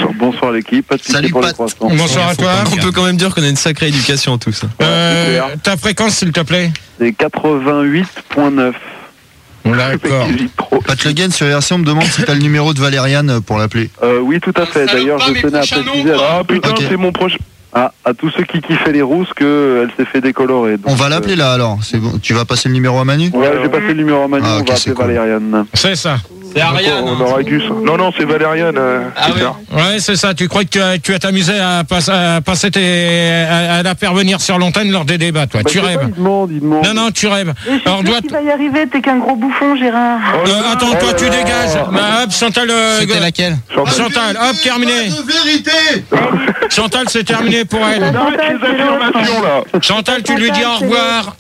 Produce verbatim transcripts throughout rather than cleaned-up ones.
Bonsoir l'équipe. Pas de Salut pour Pat. les croissants. Bonsoir à toi. On peut quand même dire qu'on a une sacrée éducation tous. Euh, ta fréquence, s'il te plaît. C'est quatre-vingt-huit virgule neuf. D'accord. Pat Le Guen sur R C, on me demande si t'as le numéro de Valériane pour l'appeler. Euh, oui, tout à fait. D'ailleurs, je tenais à préciser. Ah putain, Ok. c'est mon proche. Ah, à tous ceux qui kiffaient les rousses, qu'elle s'est fait décolorer. Donc, On va l'appeler là alors. C'est bon. Tu vas passer le numéro à Manu. Ouais, j'ai passé le numéro à Manu, Ah, on ok, va c'est appeler cool. Valériane. C'est ça. C'est Ariane. On aura Gus. Non, non, c'est Valériane. Euh, Ah oui. Ouais, c'est ça. Tu crois que tu as, tu as t'amusé à, passe- à passer tes, à, à la faire venir sur l'antenne lors des débats, toi. Bah, tu je sais pas, rêves. il demande, il demande. Non, non, tu rêves. Je suis Alors, sûre doit. qu'il va y arriver, t'es qu'un gros bouffon, Gérard. Euh, attends, toi, tu dégages. Bah, hop, Chantal. euh, C'était go- laquelle? Chantal, hop, terminé. De vérité. Chantal, c'est terminé pour elle. Arrête les affirmations là. Chantal, tu lui dis au revoir.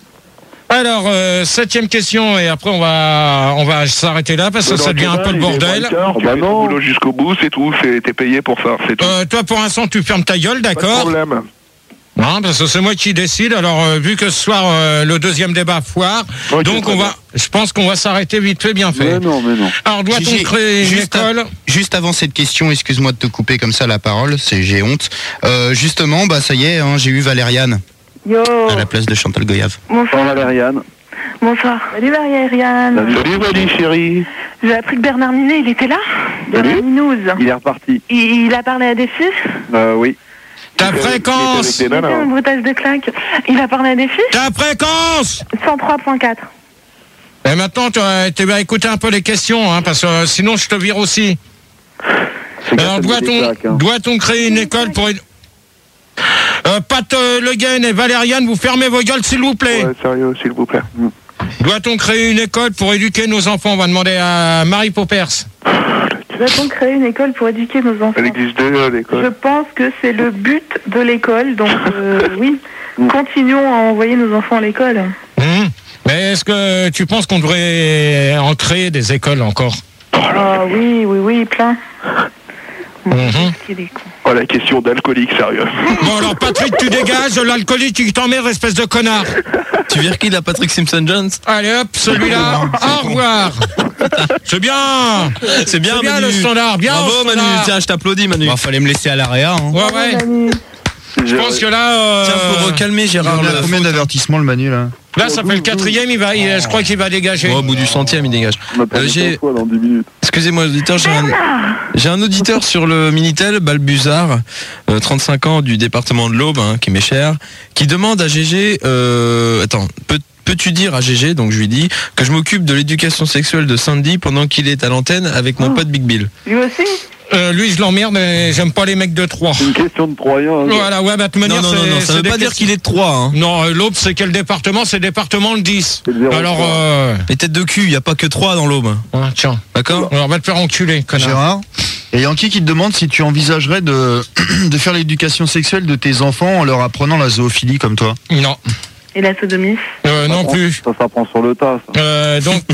Alors, euh, septième question, et après on va on va s'arrêter là parce que ça devient un peu le bordel. Tu bah fais non. ton boulot jusqu'au bout, c'est tout. C'est- T'es payé pour ça, c'est tout. Euh, toi, pour l'instant, tu fermes ta gueule, Pas de d'accord? problème. Non, parce que c'est moi qui décide. Alors, euh, vu que ce soir euh, le deuxième débat foire, Ok, donc très on bien. va, je pense qu'on va s'arrêter vite fait, bien fait. Mais non, mais non. Alors, doit-on Gigi, créer une juste à- école? Juste avant cette question, excuse-moi de te couper comme ça la parole, c'est j'ai honte. Euh, justement, bah ça y est, hein, j'ai eu Valériane Yo. à la place de Chantal Goyave. Bonsoir. Bonsoir Valériane. Bonsoir. Salut Valériane. Salut. Salut, Valérie, chérie. J'ai appris que Bernard Minet, il était là. Bernard Minouze. Il est reparti. Il, il a parlé à des filles. Euh, oui. Ta Il était avec- fréquence! il était avec des Il était nanas. un brutage de claque. Il a parlé à des filles. Ta fréquence! cent trois virgule quatre. Et maintenant, tu vas tu vas écouter un peu les questions, hein, parce que euh, sinon je te vire aussi. C'est Alors, grâce à des doit-on claques, hein. doit-on créer une école pour... Euh, Pat euh, Le Guen et Valériane, vous fermez vos gueules, s'il vous plaît. Ouais, sérieux, s'il vous plaît. Doit-on créer une école pour éduquer nos enfants? On va demander à Marie Poppers. Doit-on créer une école pour éduquer nos enfants? Elle existe déjà, Je l'école. pense que c'est le but de l'école. Donc, euh, oui, continuons à envoyer nos enfants à l'école. Hum. Mais est-ce que tu penses qu'on devrait en créer des écoles encore? Ah oui, oui, oui, plein. Mhm. Qu'il est con. Oh, la question d'alcoolique, sérieux. Bon alors Patrick, tu dégages, l'alcoolique tu t'emmerdes, espèce de connard. Tu vires qui, la Patrick Simpson-Jones? Allez hop, celui-là, au revoir. C'est bien. C'est bien, C'est bien Manu. le standard, bien Bravo, au Manu. standard. Tiens, je t'applaudis, Manu. Bah, fallait me laisser à l'area. Hein. Ouais ouais, Manu. je pense que là... euh, Tiens, pour recalmer Il Gérard. a le- combien d'avertissements le Manu là? Là ça fait le quatrième, il va, il- je crois qu'il va dégager. Oh, au bout du centième, il dégage. On m'a perdu Euh, j'ai- cent fois dans dix minutes. Excusez-moi, auditeur, j'ai un, j'ai un auditeur sur le Minitel, Balbuzard, euh, trente-cinq ans du département de l'Aube, hein, qui m'est cher, qui demande à Gégé, euh, attends, peux, peux-tu dire à Gégé, donc je lui dis, que je m'occupe de l'éducation sexuelle de Sandy pendant qu'il est à l'antenne avec mon pote Big Bill. Lui aussi. Euh, lui je l'emmerde, mais j'aime pas les mecs de Troyes. C'est une question de Troyen. Hein. Voilà, ouais, bah de toute manière, Non, non, non, c'est- non, ça c'est veut des pas dire questions- qu'il est de Troyes, hein. Non, euh, l'Aube c'est quel département? C'est département le dix. C'est le zéro Alors, trois. euh... Les têtes de cul, il n'y a pas que Troyes dans l'Aube. ah, tiens, D'accord? alors on va te faire enculer, connard. Gérard. Et Yankee qui te demande si tu envisagerais de, de faire l'éducation sexuelle de tes enfants en leur apprenant la zoophilie comme toi. Non, Et la sodomie. euh, non Ça plus. prend- Ça s'apprend sur le tas. Ça. Euh, donc,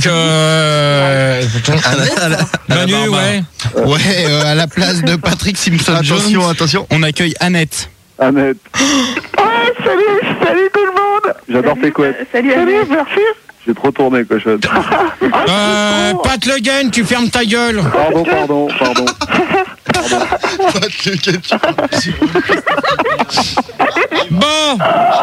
euh... À la- à la- à la Manu, Barbare. ouais. Ouais, euh, à la place de Patrick Simpson-Jones. Attention, attention. On accueille Annette. Annette, Ouais, salut, salut tout le monde. j'adore Salut, tes couettes. euh, Salut, salut, merci. J'ai trop tourné, cochonne. Euh, Pat Le Guen, tu fermes ta gueule. Pardon, pardon, pardon. Bon,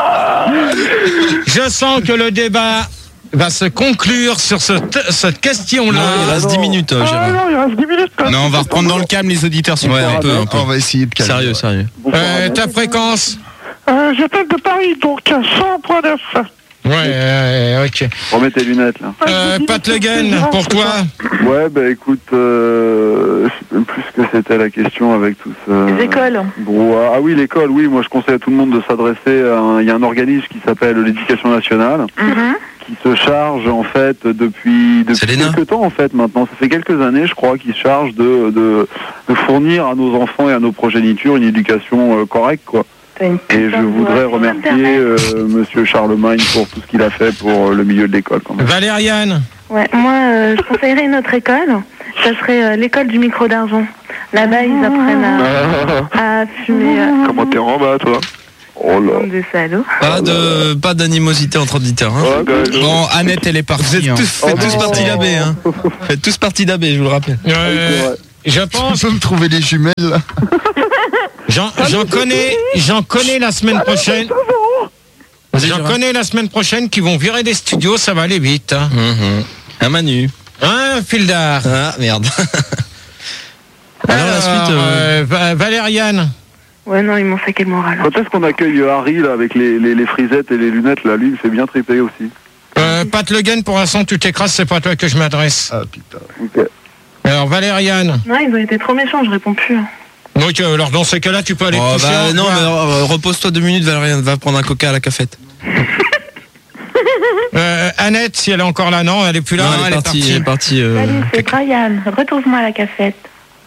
je sens que le débat va se conclure sur ce t- cette question-là. Non, il reste dix minutes, euh, Ah Gérard. non, il reste dix minutes. quoi. Non, on va reprendre dans le calme les auditeurs. s'il Ouais, vous plaît. un peu, un peu. On va essayer de calmer. Sérieux, sérieux. Bonsoir, Euh, Annette. ta fréquence? Euh, J'appelle de Paris, donc à cent virgule neuf. Ouais, euh, ok. Remets tes lunettes, là. Euh, Pat Le Guen, pour toi? Ouais, bah écoute, euh, je sais même plus ce que c'était la question avec tout ça. Les écoles. Brouhaha. Ah oui, l'école, oui, moi je conseille à tout le monde de s'adresser à un... Il y a un organisme qui s'appelle l'Éducation nationale, Mhm. qui se charge en fait depuis, depuis C'est l'E N A. quelques temps en fait maintenant. Ça fait quelques années, je crois, qui se charge de, de, de fournir à nos enfants et à nos progénitures une éducation euh, correcte, quoi. T'as une Et je putain de voudrais voix. remercier euh, Monsieur Charlemagne pour tout ce qu'il a fait pour euh, le milieu de l'école, quand même. Valériane? Ouais, moi, euh, je conseillerais une autre école. Ça serait euh, l'école du micro d'argent. Là-bas, ils apprennent à, à fumer. euh, Comment t'es en bas, toi? Oh là. comme des salauds. Pas de, pas d'animosité entre auditeurs, hein. Oh, gueule. Bon, Annette, elle est Vous partie. êtes hein. tous, faites Oh tous non. partie d'A B, hein. Faites tous partie d'A B, je vous le rappelle. Euh, je pense. Tu peux me trouver des jumelles là. J'en, j'en connais, j'en connais la semaine prochaine. J'en connais la semaine prochaine qui vont virer des studios, ça va aller vite. Hein. Mmh. Un Manu. Un fil d'art. Ah, merde. Alors, Alors, la suite. euh, Va- Valériane. Ouais, non, ils m'ont saqué le moral. Quand est-ce qu'on accueille Harry là avec les, les, les frisettes et les lunettes là, lui il fait bien triper aussi. Euh, Pat Le Guen, pour l'instant, tu t'écrases, c'est pas à toi que je m'adresse. Ah putain. Ok. Alors, Valériane. Non, ils ont été trop méchants, je réponds plus. hein. Donc, euh, alors, dans ces cas-là, tu peux aller Oh, te coucher. bah, au non, revoir. mais euh, repose-toi deux minutes, Valériane. Va prendre un coca à la cafette. Euh, Annette, si elle est encore là, non, elle est plus là, non, elle, elle est partie. Elle est partie. euh, Salut, c'est Brian. Retrouve-moi à la cafette.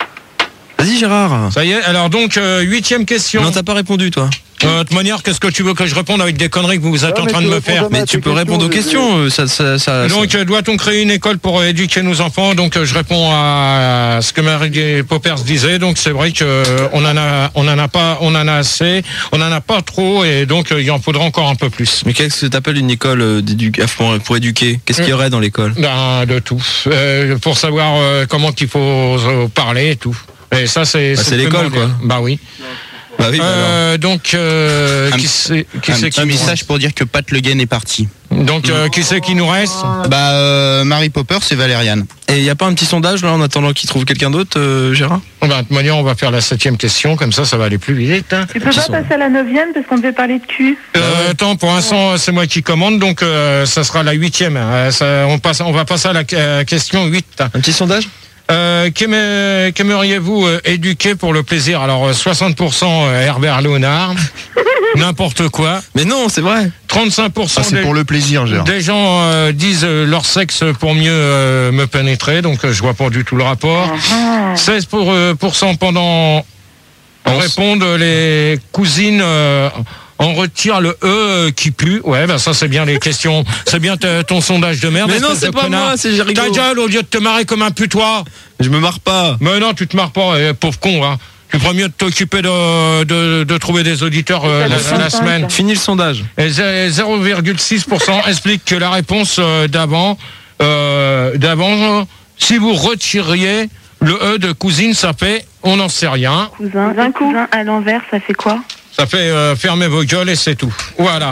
Vas-y, Gérard. Ça y est, alors donc, euh, huitième question. Non, t'as pas répondu, toi. Euh, de toute manière, qu'est-ce que tu veux que je réponde avec des conneries que vous êtes Ah, en mais train de tu me réponds faire? jamais. Mais tu peux répondre aux questions. euh, Ça, ça, ça, Donc, euh, doit-on créer une école pour euh, éduquer nos enfants? Donc, euh, je réponds à ce que Marie Poppers disait. Donc, c'est vrai que euh, on en a, on en a pas, on en a assez, on en a pas trop, et donc euh, il en faudra encore un peu plus. Mais qu'est-ce que t'appelles une école euh, d'édu- pour, pour éduquer? Qu'est-ce qu'il y aurait dans l'école? Ben, de tout, euh, pour savoir euh, comment qu'il faut euh, parler et tout. Et ça, c'est Bah, c'est le l'école, primordial. quoi. Bah oui. Bah oui, bah alors. Euh, donc, euh, Un qui petit- c'est qui Un c'est petit qui nous message pour dire que Pat Le Guen est parti. reste Donc, euh, qui c'est qui nous reste? Bah, euh, Mary Popper, c'est Valériane. Et il n'y a pas un petit sondage là en attendant qu'il trouve quelqu'un d'autre, euh, Gérard? Ben, de toute manière, on va faire la septième question, comme ça, ça va aller plus vite. Hein. Tu peux pas sont- passer à la neuvième parce qu'on devait parler de cul. Euh, attends, pour l'instant, c'est moi qui commande, donc euh, ça sera la huitième. Euh, ça, on, passe, on va passer à la euh, question huit. Un petit sondage? Euh, qu'aimez- Qu'aimeriez-vous euh, éduquer pour le plaisir? Alors, euh, soixante pour cent euh, Herbert Léonard, n'importe quoi. Mais non, c'est vrai. trente-cinq pour cent Ah, c'est des, pour le plaisir, Gérard. des gens euh, disent euh, leur sexe pour mieux euh, me pénétrer, donc euh, je vois pas du tout le rapport. seize pour cent pour, cent pendant répondent les cousines euh, on retire le E euh, qui pue. Ouais, ben ça c'est bien les questions. C'est bien t- ton sondage de merde. Mais non, espèce c'est de pas connard. moi, c'est Jéricho. Ta gueule au lieu de te marrer comme un putois. Je me marre pas. Mais non, tu te marres pas, eh, pauvre con. Hein. Tu ferais mieux de t'occuper de, de, de trouver des auditeurs euh, la, la semaine. Fini le sondage. Et zéro virgule six pour cent explique que la réponse euh, d'avant, euh, d'avant, euh, si vous retiriez le E de cousine, ça fait, on n'en sait rien. Cousin, un cousin à l'envers, ça fait quoi? Ça fait euh, fermer vos gueules et c'est tout. Voilà.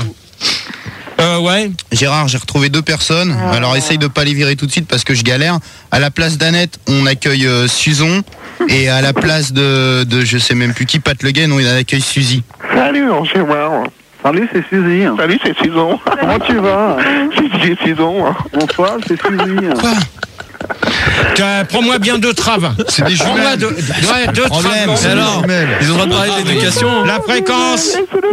Euh, ouais. Gérard, j'ai retrouvé deux personnes. Alors essaye de pas les virer tout de suite parce que je galère. À la place d'Annette, on accueille euh, Suzon. Et à la place de, de je sais même plus qui, Pat Le Guen, on accueille Suzy. Salut, mon Gérard. Salut, c'est Suzy. Salut, c'est Susan. Comment tu vas? C'est Susan. Bonsoir, c'est Suzy. Quoi? Tiens, prends-moi bien deux traves. C'est des Prends-moi jumelles. deux, ouais, deux Problème, traves. c'est alors jumelles. Ils ont le droit de parler de l'éducation. La fréquence.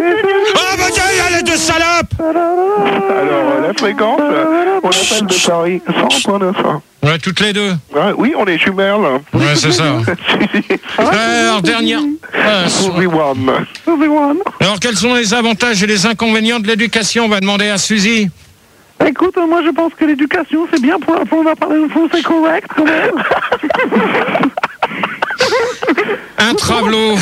Ah bah tiens, il y a les deux salopes. Alors, euh, la fréquence, euh, on appelle de Paris cent point neuf. Ouais, toutes les deux. Ouais, oui, on est jumelles. Ouais, c'est ça. Alors, dernière. euh, Everyone. Everyone. alors, quels sont les avantages et les inconvénients de l'éducation? On va demander à Suzy. Écoute, moi je pense que l'éducation c'est bien pour apprendre à parler le français correct quand même. Un travelot.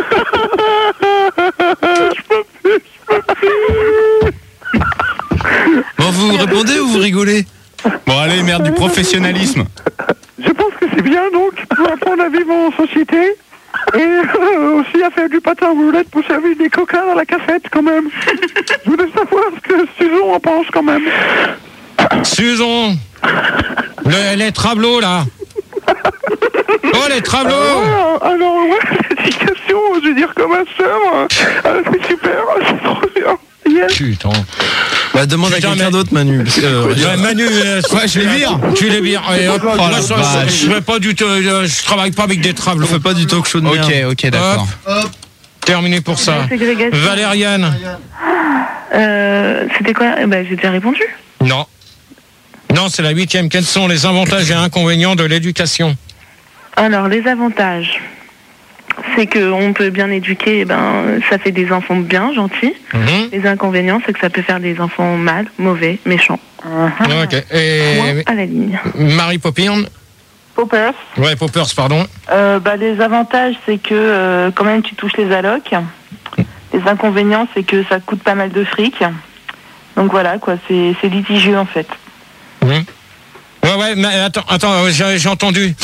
Bon, vous répondez ou vous rigolez? Bon allez, merde du professionnalisme. Je pense que c'est bien donc pour apprendre à vivre en société et euh, aussi à faire du patin à roulettes pour servir des coquins à la cafette quand même. Je voulais savoir ce que Suzon en pense quand même. Susan. Le- les travelots, là. Oh, les travelots. Alors, alors, ouais, l'éducation, je veux dire, comme ma soeur, euh, c'est super, c'est trop bien. Yes. Putain. Bah, demande Putain, à quelqu'un mais- d'autre, Manu. parce que, euh, Ouais, Manu, euh, Ouais, je les vire. Tu les vires. Et hop, Oh, moi, la ça, vache. je, je fais pas du tout, euh, je travaille pas avec des travelots. on fait pas du talk show de Ok, merde. ok, d'accord. Terminé pour ça. Ségrégation. Valériane. Euh, C'était quoi? Eh ben, j'ai déjà répondu. Non. Non, c'est la huitième. Quels sont les avantages et inconvénients de l'éducation? Alors, les avantages, c'est qu'on peut bien éduquer, eh ben, ça fait des enfants bien, gentils. Mhm. Les inconvénients, c'est que ça peut faire des enfants mal, mauvais, méchants. Ok. Et Point à la ligne. Marie Poppins. Poppers. Ouais, Poppers, pardon. Euh, bah, les avantages, c'est que euh, quand même tu touches les allocs. Les inconvénients, c'est que ça coûte pas mal de fric. Donc voilà, quoi, c'est c'est litigieux en fait. Mhm. Ouais, ouais, mais attends, attends, j'ai j'ai entendu.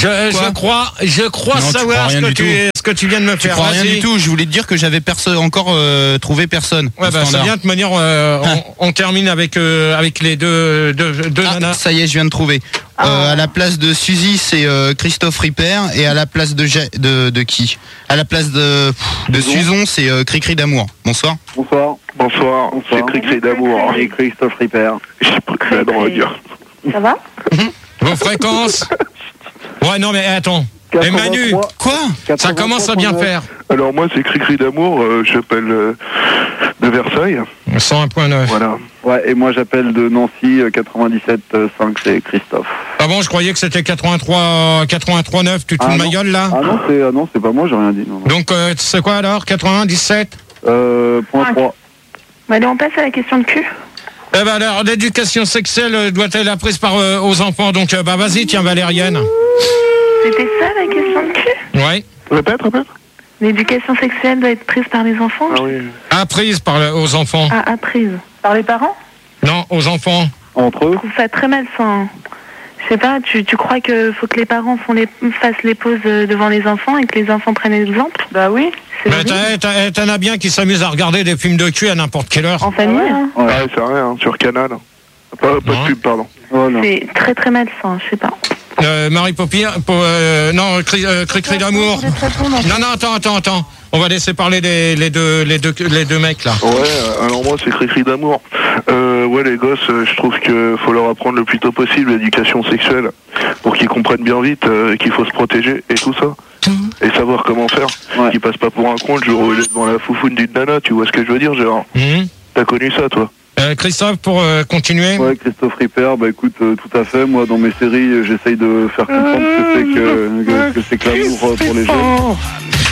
Je, je crois, je crois Non, tu crois savoir ce rien que, du tu, tout. ce que tu viens de me Tu faire. crois rien Vas-y. du tout. Je voulais te dire que j'avais perso- encore euh, trouvé personne. Ouais, au bah, c'est standard. bien de manière, euh, on, on termine avec, euh, avec les deux, deux, deux Ah, nanas. ça y est, je viens de trouver. Euh, à la place de Suzy, c'est euh, Christophe Ripper. Et à la place de Ja- de, de qui À la place de, de Suzon, c'est euh, Cricri d'amour. Bonsoir. Bonsoir. Bonsoir, c'est Cricri d'amour. Et Christophe Ripper. J'ai pas le droit de dire. Ça va? Vos fréquences. Ouais, non, mais attends. Et Manu, Quoi ça commence à bien faire. Alors moi, c'est Cricri d'amour. Euh, J'appelle euh, de Versailles. cent un point neuf. Voilà. Ouais, et moi j'appelle de Nancy, euh, quatre-vingt-dix-sept virgule cinq, c'est Christophe. Ah bon, je croyais que c'était quatre-vingt-trois, quatre-vingt-trois neuf. Tu te fous Ah de ma non. gueule là? Ah non, c'est ah non, c'est pas moi, j'ai rien dit. Non, non. Donc, euh, c'est quoi alors? quatre-vingt-dix-sept? Euh, point Ah. trois. Bah, allez, on passe à la question de cul. Eh ben alors, l'éducation sexuelle euh, doit être apprise par euh, aux enfants. Donc, euh, bah vas-y, tiens, Valérienne. C'était ça la question de cul? Ouais. Répète, répète. L'éducation sexuelle doit être prise par les enfants? Ah oui. Apprise par le- aux enfants. Ah, apprise. Par les parents? Non, aux enfants. Entre eux. Je trouve ça très malsain. Je sais pas, tu, tu crois que faut que les parents font les, fassent les pauses euh, devant les enfants et que les enfants prennent l'exemple? Bah oui. C'est Mais horrible. t'as- t'as- t'en as bien qui s'amusent à regarder des films de cul à n'importe quelle heure. En famille, Ah ouais. Ouais, c'est rien, hein, sur Canal. Pas, pas Ouais. de pub, pardon. Oh, non. c'est très très malsain, je sais pas. Euh, Marie Popire, pour, euh, non, cri, euh, cri, cri d'amour. Non, non, attends, attends, attends. On va laisser parler les, les deux, les deux, les deux mecs là. Ouais, euh, alors moi, c'est Cricri d'amour. Euh, ouais, les gosses, euh, je trouve qu'il faut leur apprendre le plus tôt possible l'éducation sexuelle pour qu'ils comprennent bien vite euh, qu'il faut se protéger et tout ça. Et savoir comment faire. Ouais. Qu'ils passent pas pour un con le jour où il est devant la foufoune d'une nana, tu vois ce que je veux dire, Gérard? Hum. T'as connu ça, toi? Euh, Christophe, pour euh, continuer. Ouais, Christophe Ripper, bah écoute, euh, tout à fait. Moi, dans mes séries, euh, j'essaye de faire comprendre ce que c'est que, que, que c'est que l'amour euh, pour les jeunes.